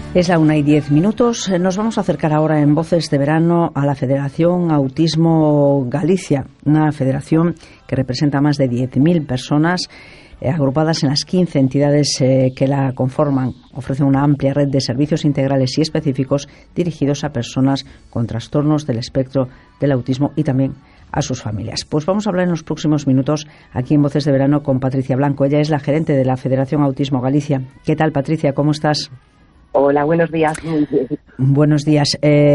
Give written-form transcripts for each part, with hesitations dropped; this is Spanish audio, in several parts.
Es la 1:10. Nos vamos a acercar ahora en Voces de Verano a la Federación Autismo Galicia, una federación que representa a más de 10.000 personas agrupadas en las 15 entidades que la conforman. Ofrece una amplia red de servicios integrales y específicos dirigidos a personas con trastornos del espectro del autismo y también a sus familias. Pues vamos a hablar en los próximos minutos aquí en Voces de Verano con Patricia Blanco. Ella es la gerente de la Federación Autismo Galicia. ¿Qué tal, Patricia? ¿Cómo estás? Hola, buenos días. Buenos días.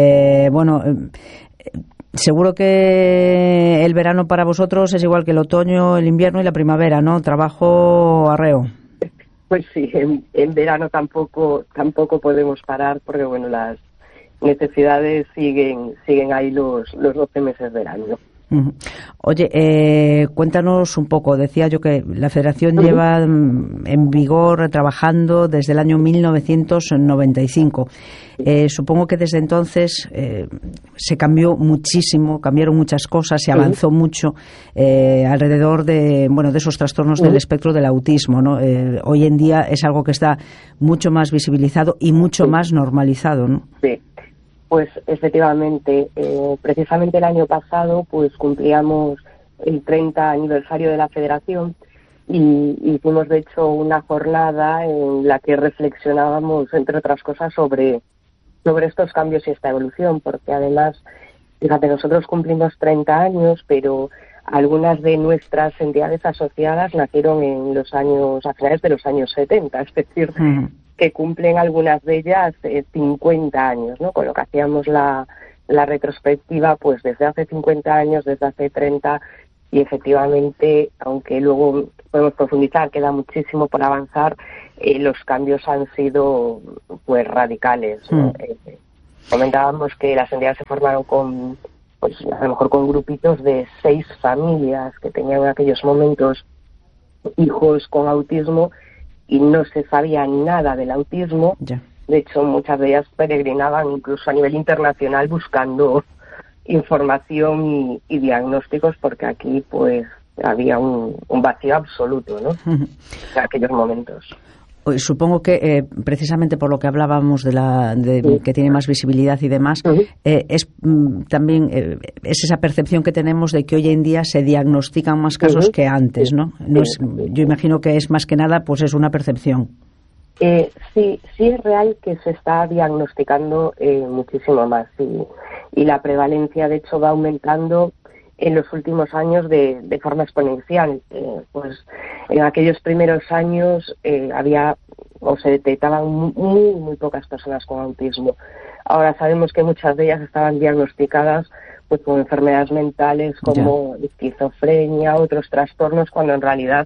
Seguro que el verano para vosotros es igual que el otoño, el invierno y la primavera, ¿no? Trabajo arreo. Pues sí, en verano tampoco podemos parar porque, bueno, las necesidades siguen ahí los 12 meses del año. Oye, cuéntanos un poco. Decía yo que la Federación lleva en vigor, trabajando desde el año 1995. Supongo que desde entonces se cambió muchísimo, cambiaron muchas cosas, se avanzó mucho alrededor de esos trastornos del espectro del autismo, ¿no? Hoy en día es algo que está mucho más visibilizado y mucho más normalizado, ¿no? Sí. Pues efectivamente, precisamente el año pasado pues cumplíamos el 30 aniversario de la Federación y hicimos de hecho una jornada en la que reflexionábamos, entre otras cosas, sobre estos cambios y esta evolución, porque además, fíjate, nosotros cumplimos 30 años, pero algunas de nuestras entidades asociadas nacieron a finales de los años 70, es decir, que cumplen algunas de ellas 50 años, ¿no? Con lo que hacíamos la retrospectiva pues desde hace 50 años, desde hace 30, y efectivamente, aunque luego podemos profundizar, queda muchísimo por avanzar, los cambios han sido pues radicales, ¿no? Comentábamos que las entidades se formaron a lo mejor con grupitos de 6 familias que tenían en aquellos momentos hijos con autismo y no se sabía nada del autismo. Ya. De hecho, muchas de ellas peregrinaban incluso a nivel internacional buscando información y diagnósticos, porque aquí pues había un vacío absoluto, ¿no? En aquellos momentos. Supongo que precisamente por lo que hablábamos que tiene más visibilidad y demás, es también es esa percepción que tenemos de que hoy en día se diagnostican más casos que antes, ¿no? Yo imagino que es más que nada pues es una percepción. Sí es real que se está diagnosticando muchísimo más y la prevalencia de hecho va aumentando en los últimos años de forma exponencial. Pues en aquellos primeros años había o se detectaban muy pocas personas con autismo. Ahora sabemos que muchas de ellas estaban diagnosticadas pues con enfermedades mentales como esquizofrenia, otros trastornos, cuando en realidad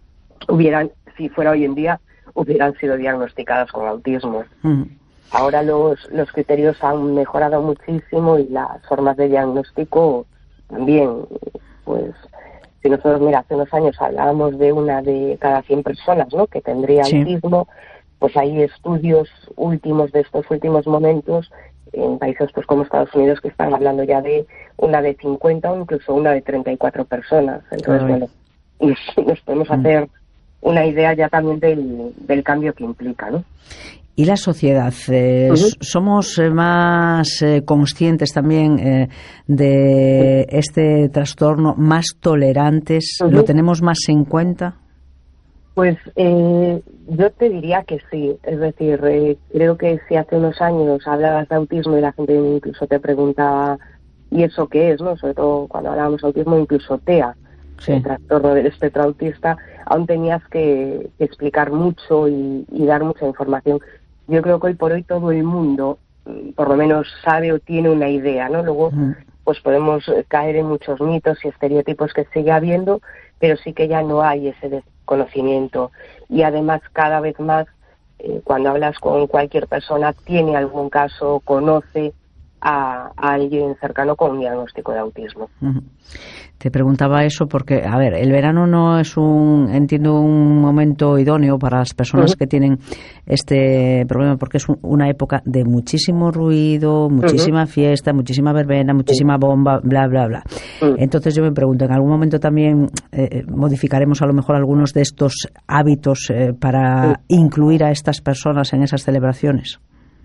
si fuera hoy en día, hubieran sido diagnosticadas con autismo. Ahora los criterios han mejorado muchísimo y las formas de diagnóstico también. Pues si nosotros, hace unos años hablábamos de una de cada 100 personas, ¿no?, que tendría autismo, pues hay estudios últimos de estos últimos momentos en países pues como Estados Unidos que están hablando ya de una de 50 o incluso una de 34 personas. Entonces, nos podemos hacer una idea ya también del cambio que implica, ¿no? ¿Y la sociedad? ¿Somos más conscientes también de este trastorno, más tolerantes? ¿Lo tenemos más en cuenta? Pues yo te diría que sí. Es decir, creo que si hace unos años hablabas de autismo y la gente incluso te preguntaba ¿y eso qué es?, ¿no? Sobre todo cuando hablábamos de autismo, incluso TEA, el trastorno del espectro autista, aún tenías que explicar mucho y dar mucha información. Yo creo que hoy por hoy todo el mundo, por lo menos, sabe o tiene una idea, ¿no? Luego, pues podemos caer en muchos mitos y estereotipos que sigue habiendo, pero sí que ya no hay ese desconocimiento. Y además, cada vez más, cuando hablas con cualquier persona, tiene algún caso, conoce a alguien cercano con un diagnóstico de autismo. Te preguntaba eso porque, a ver, el verano no es entiendo, un momento idóneo para las personas que tienen este problema, porque es una época de muchísimo ruido, muchísima fiesta, muchísima verbena, muchísima bomba, bla, bla, bla. Entonces yo me pregunto, ¿en algún momento también modificaremos a lo mejor algunos de estos hábitos para incluir a estas personas en esas celebraciones?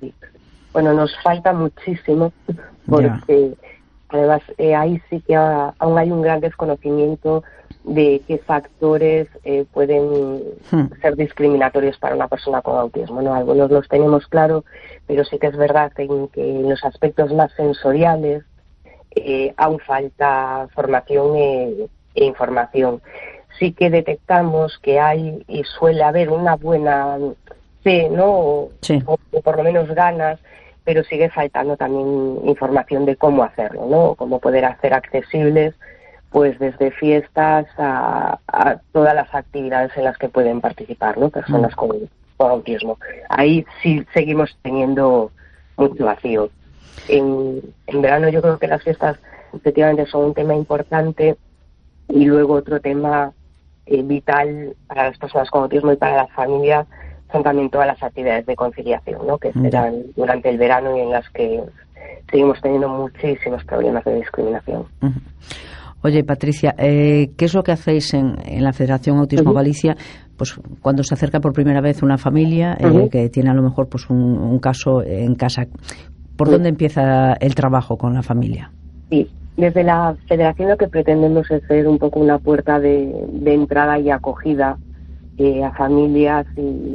Bueno, nos falta muchísimo porque además ahí sí que aún hay un gran desconocimiento de qué factores pueden ser discriminatorios para una persona con autismo, ¿no? Algunos los tenemos claro, pero sí que es verdad que en los aspectos más sensoriales aún falta formación e información. Sí que detectamos que hay y suele haber una buena fe, ¿no? O por lo menos ganas, pero sigue faltando también información de cómo hacerlo, ¿no? Cómo poder hacer accesibles, pues desde fiestas a todas las actividades en las que pueden participar, ¿no? Personas con autismo. Ahí sí seguimos teniendo mucho vacío. En verano yo creo que las fiestas efectivamente son un tema importante, y luego otro tema vital para las personas con autismo y para las familias son también todas las actividades de conciliación, ¿no? Que se dan durante el verano y en las que seguimos teniendo muchísimos problemas de discriminación. Oye, Patricia, ¿qué es lo que hacéis en la Federación Autismo Galicia? Pues cuando se acerca por primera vez una familia que tiene a lo mejor pues un caso en casa, ¿por dónde empieza el trabajo con la familia? Sí, desde la Federación lo que pretendemos es ser un poco una puerta de entrada y acogida a familias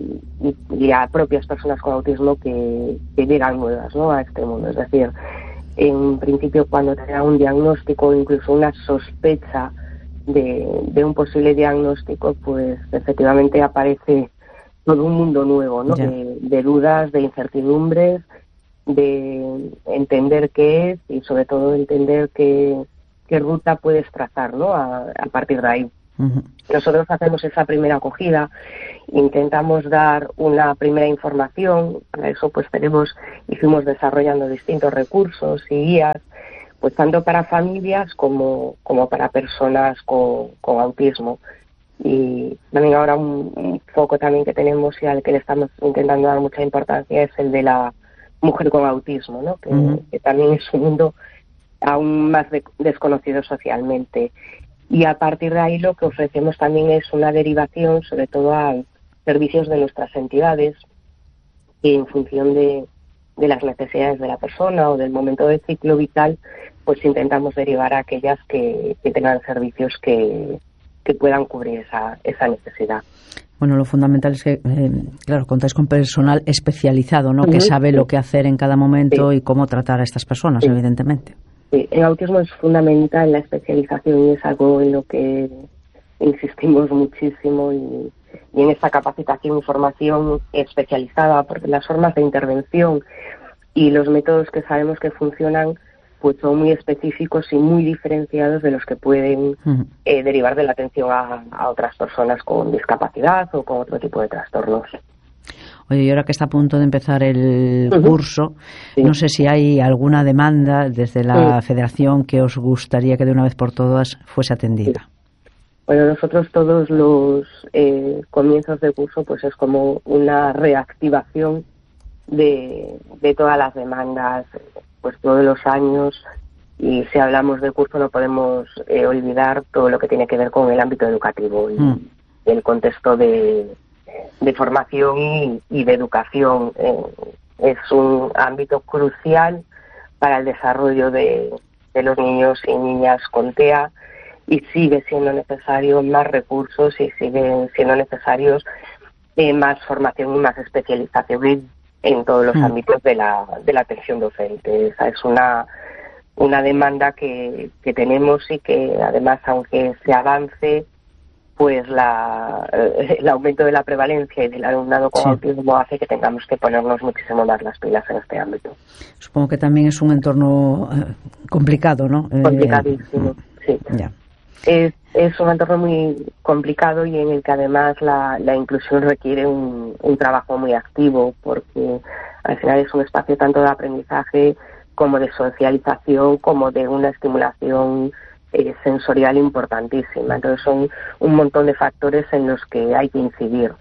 y a propias personas con autismo que llegan nuevas, ¿no? A este mundo. Es decir, en principio cuando te da un diagnóstico o incluso una sospecha de un posible diagnóstico, pues efectivamente aparece todo un mundo nuevo, ¿no? De dudas, de incertidumbres, de entender qué es y sobre todo entender qué ruta puedes trazar, ¿no? A partir de ahí. Nosotros hacemos esa primera acogida, intentamos dar una primera información. Para eso pues fuimos desarrollando distintos recursos y guías, pues tanto para familias como para personas con autismo. Y también ahora un foco también que tenemos y al que le estamos intentando dar mucha importancia es el de la mujer con autismo, ¿no? Que también es un mundo aún más desconocido socialmente. Y a partir de ahí lo que ofrecemos también es una derivación, sobre todo a servicios de nuestras entidades, que en función de las necesidades de la persona o del momento del ciclo vital, pues intentamos derivar a aquellas que tengan servicios que puedan cubrir esa necesidad. Bueno, lo fundamental es que, claro, contáis con personal especializado, ¿no? Que sabe lo que hacer en cada momento y cómo tratar a estas personas, evidentemente. Sí, en autismo es fundamental la especialización y es algo en lo que insistimos muchísimo y en esta capacitación y formación especializada, porque las formas de intervención y los métodos que sabemos que funcionan pues son muy específicos y muy diferenciados de los que pueden derivar de la atención a otras personas con discapacidad o con otro tipo de trastornos. Oye, y ahora que está a punto de empezar el curso, no sé si hay alguna demanda desde la Federación que os gustaría que de una vez por todas fuese atendida. Bueno, nosotros todos los comienzos de curso pues es como una reactivación de todas las demandas pues todos los años, y si hablamos de curso no podemos olvidar todo lo que tiene que ver con el ámbito educativo y el contexto de formación y de educación. Es un ámbito crucial para el desarrollo de los niños y niñas con TEA y sigue siendo necesario más recursos y siguen siendo necesarios más formación y más especialización en todos los ámbitos de la atención docente. Esa es una demanda que tenemos y que además, aunque se avance, pues el aumento de la prevalencia y del alumnado con autismo hace que tengamos que ponernos muchísimo más las pilas en este ámbito. Supongo que también es un entorno complicado, ¿no? Complicadísimo, sí. Ya. Es un entorno muy complicado y en el que además la inclusión requiere un trabajo muy activo, porque al final es un espacio tanto de aprendizaje como de socialización, como de una estimulación sensorial importantísima. Entonces son un montón de factores en los que hay que incidir.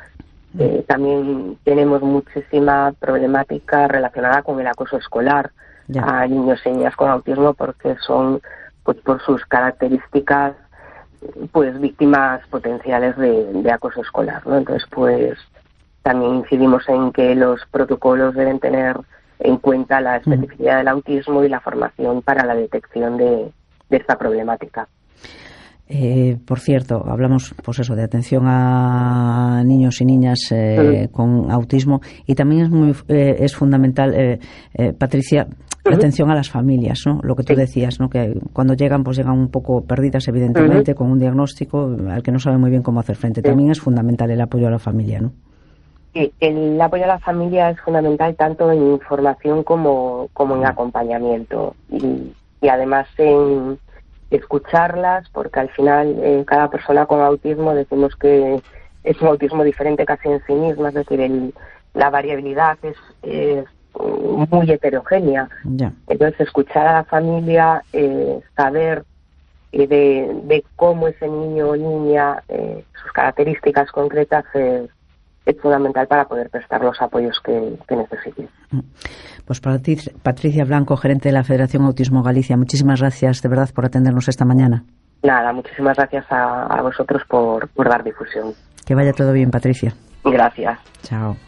También tenemos muchísima problemática relacionada con el acoso escolar a niños y niñas con autismo, porque son, pues por sus características, pues víctimas potenciales de acoso escolar, ¿no? Entonces, pues también incidimos en que los protocolos deben tener en cuenta la especificidad del autismo y la formación para la detección de esta problemática. Por cierto, hablamos pues eso de atención a niños y niñas con autismo, y también es fundamental, Patricia, la atención a las familias, ¿no? Lo que tú decías, ¿no? Que cuando llegan, pues llegan un poco perdidas, evidentemente, con un diagnóstico al que no saben muy bien cómo hacer frente. También es fundamental el apoyo a la familia, ¿no? Sí, el apoyo a la familia es fundamental tanto en información como en acompañamiento y además en escucharlas, porque al final cada persona con autismo decimos que es un autismo diferente casi en sí misma, es decir, la variabilidad es muy heterogénea. Ya. Entonces, escuchar a la familia, saber de cómo ese niño o niña, sus características concretas, es fundamental para poder prestar los apoyos que necesiten. Pues Patricia Blanco, gerente de la Federación Autismo Galicia, muchísimas gracias de verdad por atendernos esta mañana. Nada, muchísimas gracias a vosotros por dar difusión. Que vaya todo bien, Patricia. Gracias. Chao.